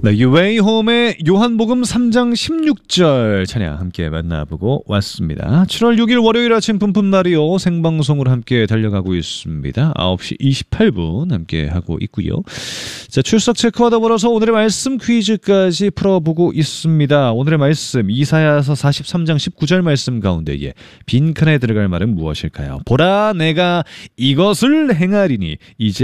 네, 유웨이홈의 요한복음 3장 16절 찬양 함께 만나보고 왔습니다. 7월 6일 월요일 아침 뿜뿜라디오 생방송으로 함께 달려가고 있습니다. 9시 28분 함께 하고 있고요. 자, 출석 체크와 더불어서 오늘의 말씀 퀴즈까지 풀어보고 있습니다. 오늘의 말씀 이사야서 43장 19절 말씀 가운데에 빈칸에 들어갈 말은 무엇일까요? 보라 내가 이것을 행하리니 이제